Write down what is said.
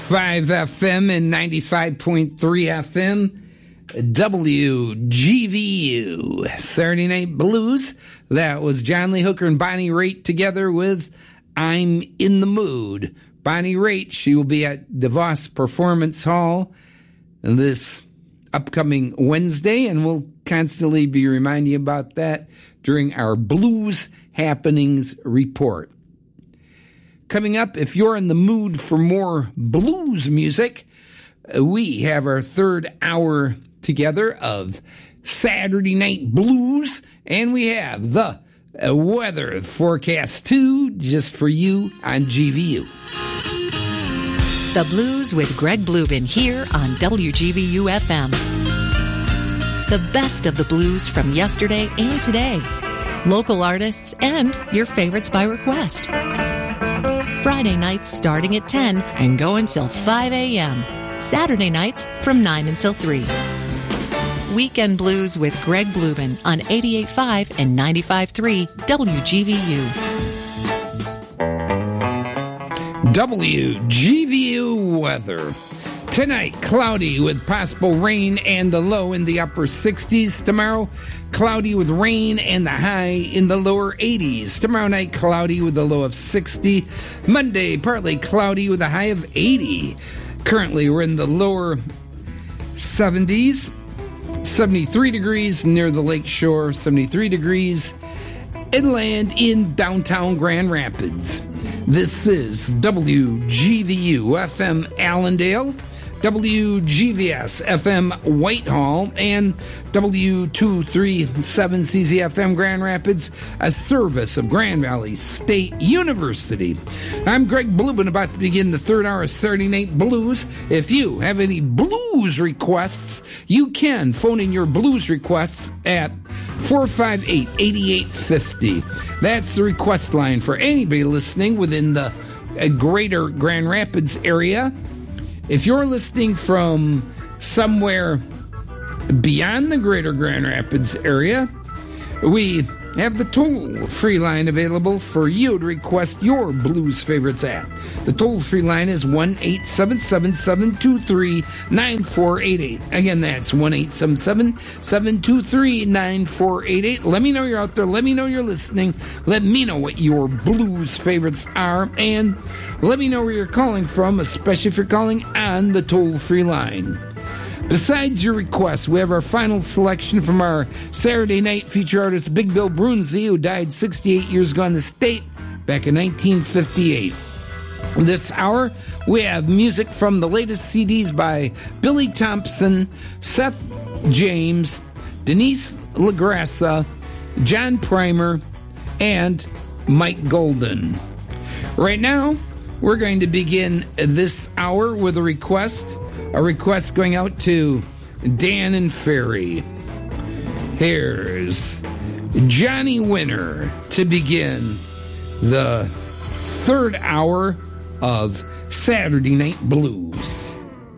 106.5 FM and 95.3 FM. WGVU. Saturday Night Blues. That was John Lee Hooker and Bonnie Raitt together with I'm in the Mood. Bonnie Raitt, she will be at DeVos Performance Hall this upcoming Wednesday, and we'll constantly be reminding you about that during our Blues Happenings report. Coming up, if you're in the mood for more blues music, we have our third hour together of Saturday Night Blues, and we have the weather forecast too, just for you on GVU. The Blues with Greg Blubin here on WGVU FM. The best of the blues from yesterday and today. Local artists and your favorites by request. Friday nights starting at 10 and go until 5 a.m. Saturday nights from 9 until 3. Weekend Blues with Greg Blubin on 88.5 and 95.3 WGVU. WGVU weather. Tonight, cloudy with possible rain and the low in the upper 60s. Tomorrow, cloudy with rain and the high in the lower 80s. Tomorrow night, cloudy with a low of 60. Monday, partly cloudy with a high of 80. Currently, we're in the lower 70s. 73 degrees near the lake shore. 73 degrees inland in downtown Grand Rapids. This is WGVU FM Allendale, WGVS FM Whitehall, and W237 CZFM Grand Rapids, a service of Grand Valley State University. I'm Greg Blubin, about to begin the third hour of Saturday Night Blues. If you have any blues requests, you can phone in your blues requests at 458-8850. That's the request line for anybody listening within the greater Grand Rapids area. If you're listening from somewhere beyond the greater Grand Rapids area, we have the toll-free line available for you to request your blues favorites at. The toll-free line is 1-877-723-9488. Again, that's 1-877-723-9488. Let me know you're out there. Let me know you're listening. Let me know what your blues favorites are. And let me know where you're calling from, especially if you're calling on the toll-free line. Besides your requests, we have our final selection from our Saturday night feature artist, Big Bill Broonzy, who died 68 years ago in the state back in 1958. This hour, we have music from the latest CDs by Billy Thompson, Seth James, Denise LaGrassa, John Primer, and Mike Golden. Right now, we're going to begin this hour with a request going out to Dan and Ferry. Here's Johnny Winter to begin the third hour of Saturday Night Blues.